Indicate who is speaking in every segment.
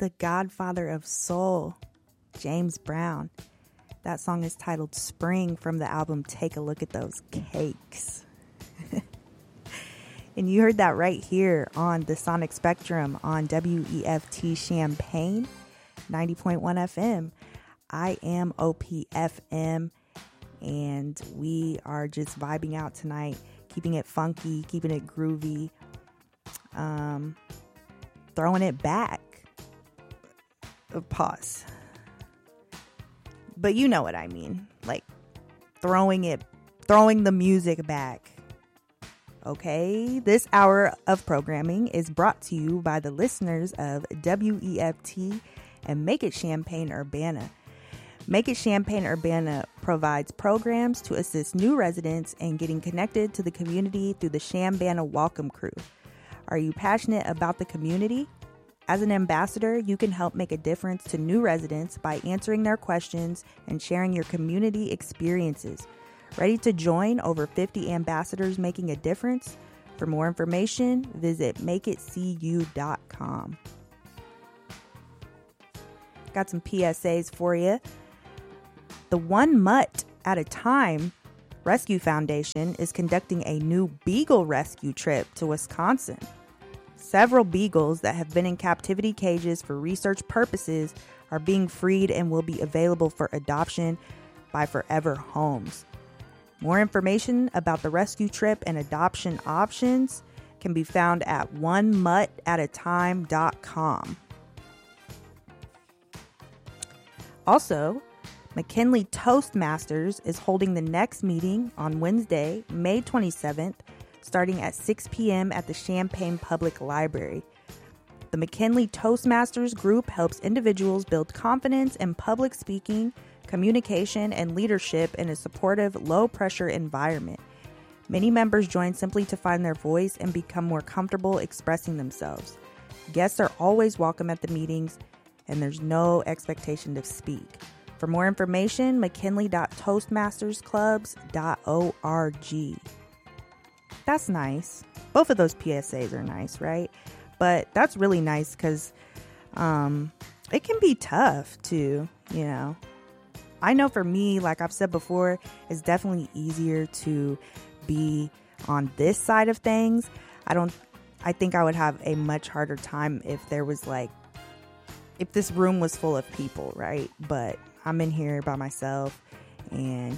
Speaker 1: the godfather of soul, James Brown. That song is titled Spring from the album Take a Look at Those Cakes. And you heard that right here on the Sonic Spectrum on WEFT Champaign, 90.1 FM. I am OPFM, and we are just vibing out tonight, keeping it funky, keeping it groovy, throwing it back. Pause. But you know what I mean, like throwing the music back. Okay, this hour of programming is brought to you by the listeners of WEFT and Make It Champaign-Urbana. Make It Champaign-Urbana provides programs to assist new residents in getting connected to the community through the Chambana Welcome Crew. Are you passionate about the community? As an ambassador, you can help make a difference to new residents by answering their questions and sharing your community experiences. Ready to join over 50 ambassadors making a difference? For more information, visit makeitcu.com. Got some PSAs for you. The One Mutt at a Time Rescue Foundation is conducting a new beagle rescue trip to Wisconsin. Several beagles that have been in captivity cages for research purposes are being freed and will be available for adoption by Forever Homes. More information about the rescue trip and adoption options can be found at onemuttatime.com. Also, McKinley Toastmasters is holding the next meeting on Wednesday, May 27th, starting at 6 p.m. at the Champaign Public Library. The McKinley Toastmasters group helps individuals build confidence in public speaking, communication, and leadership in a supportive, low-pressure environment. Many members join simply to find their voice and become more comfortable expressing themselves. Guests are always welcome at the meetings, and there's no expectation to speak. For more information, mckinley.toastmastersclubs.org. That's nice. Both of those PSAs are nice, right? But that's really nice because it can be tough too, you know. I know for me, like I've said before, it's definitely easier to be on this side of things. I think I would have a much harder time if this room was full of people, right? But I'm in here by myself and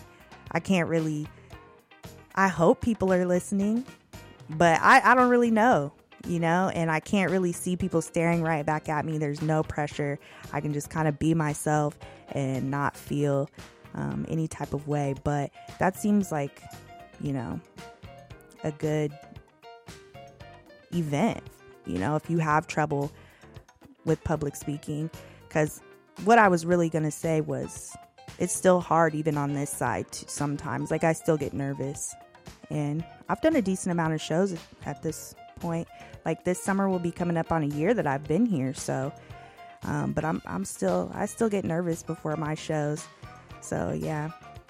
Speaker 1: I hope people are listening, but I don't really know, you know, and I can't really see people staring right back at me. There's no pressure. I can just kind of be myself and not feel any type of way. But that seems like, you know, a good event, you know, if you have trouble with public speaking. Because what I was really going to say was it's still hard even on this side sometimes. Like I still get nervous. And I've done a decent amount of shows at this point. Like this summer will be coming up on a year that I've been here. So, but I still get nervous before my shows. So yeah.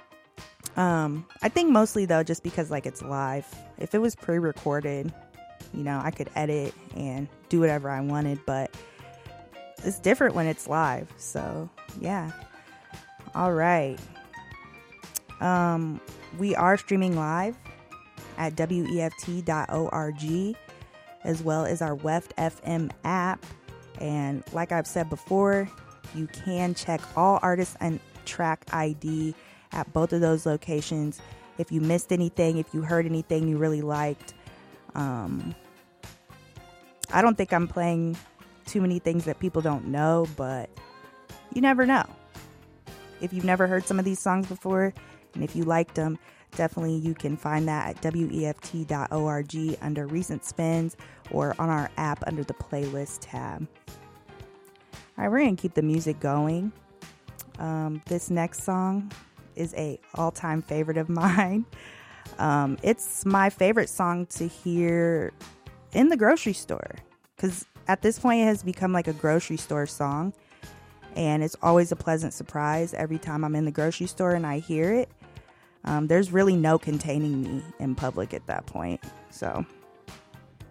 Speaker 1: I think mostly though, just because like it's live. If it was pre-recorded, you know, I could edit and do whatever I wanted, but it's different when it's live. So yeah. All right. We are streaming live at WEFT.org, as well as our WEFT FM app. And like I've said before, you can check all artists and track ID at both of those locations. If you missed anything, if you heard anything you really liked, I don't think I'm playing too many things that people don't know, but you never know. If you've never heard some of these songs before, and if you liked them, definitely you can find that at WEFT.org under Recent Spins or on our app under the Playlist tab. All right, we're going to keep the music going. This next song is a all-time favorite of mine. It's my favorite song to hear in the grocery store because at this point it has become like a grocery store song, and it's always a pleasant surprise every time I'm in the grocery store and I hear it. There's really no containing me in public at that point. So